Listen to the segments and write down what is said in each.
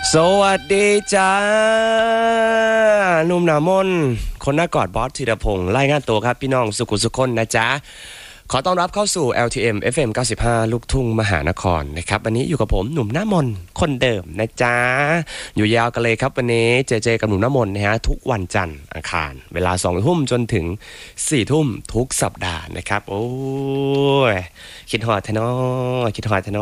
สวัสดีจ้าหนุ่มหนามนคนหน้ากอดบอสธีรพงษ์รายงานตัวครับพี่น้องสุขุสุขคนนะจ๊ะขอต้อนรับเข้าสู่ LTM FM 95 ลูกทุ่งมหานครนะครับวันนี้อยู่กับผมหนุ่มหน้ามนคนเดิมนะจ๊ะอยู่ยาวกันเลยครับวันนี้เจกับหนุ่มหน้ามนนะฮะทุกวันจันทร์อังคารเวลา 2 ทุ่มจนถึง 4 ทุ่มทุกสัปดาห์นะครับโอ้ยคิดฮอดแท้น้อคิดฮอดแท้น้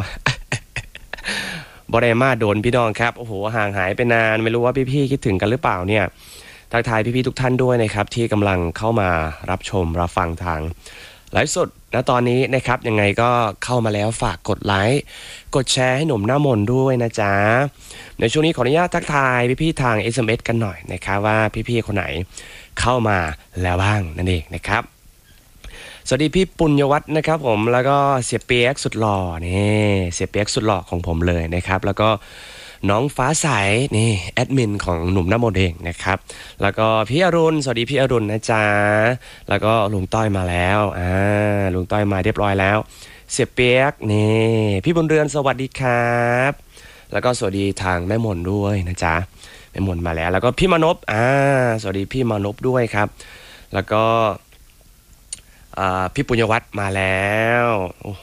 อบอได้มาโดนพี่น้องครับโอ้โหห่างหายไปนานไม่รู้ว่าพี่ๆคิดถึงกันหรือเปล่าเนี่ยทักทายพี่ๆทุกท่านด้วยนะครับที่กำลังเข้ามารับชมรับฟังทางไลฟ์สดนะตอนนี้นะครับยังไงก็เข้ามาแล้วฝากกดไลค์กดแชร์ให้หนุ่มหน้ามนด้วยนะจ๊ะในช่วงนี้ขออนุญาตทักทายพี่ๆทาง SMS กันหน่อยนะครับว่าพี่ๆคนไหนเข้ามาแล้วบ้างนั่นเองนะครับสวัสดีพี่ปุญญวัฒน์นะครับผมแล้วก็เสียเปียกสุดหล่อนี่เสียเปียกสุดหล่อของผมเลยนะครับแล้วก็น้องฟ้าใสนี่แอดมินของหนุ่มหน้ามนเองนะครับแล้วก็พี่อรุณสวัสดีพี่อรุณนะจ๊ะแล้วก็ลุงต้อยมาแล้วลุงต้อยมาเรียบร้อยแล้วเสียเปียกนี่พี่บุญเรือนสวัสดีครับแล้วก็สวัสดีทางแม่มนด้วยนะจ๊ะแม่มนมาแล้วแล้วก็พี่มานพสวัสดีพี่มานพด้วยครับแล้วก็พี่ปุญญวัฒน์มาแล้วโอ้โห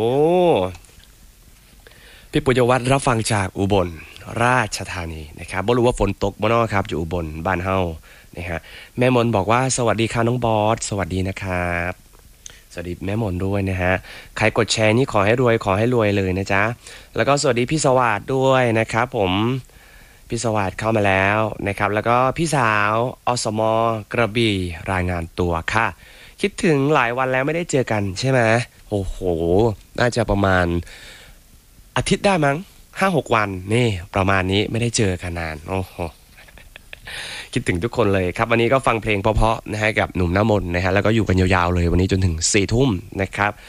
พี่ปุญญวัฒน์รับฟังจากอุบลราชธานีนะครับบ่รู้ว่าฝนตกบ่เนาะครับอยู่อุบลบ้านเฮานะฮะแม่มนบอกว่าสวัสดีค่ะน้องบอสสวัสดีนะครับสวัสดีแม่มนด้วยนะฮะใครกดแชร์นี่ขอให้รวยขอให้รวยเลยนะจ๊ะแล้วก็สวัสดีพี่สวัสดิ์ด้วยนะครับผมพี่สวัสดิ์เข้ามาแล้วนะครับแล้วก็พี่สาวอสมกระบี่รายงานตัวค่ะคิดถึงหลายวันแล้วไม่ได้เจอกันใช่ไหมโอ้โหน่าจะประมาณอาทิตย์ได้มั้ง 5-6 วันนี่ประมาณนี้ไม่ได้เจอกันนานโอ้โหคิดถึงทุกคนเลยครับวันนี้ก็ฟังเพลงเพราะๆนะฮะกับหนุ่มหน้ามนนะฮะแล้วก็อยู่กันยาวๆเลยวันนี้จนถึง 4 ทุ่มนะครับ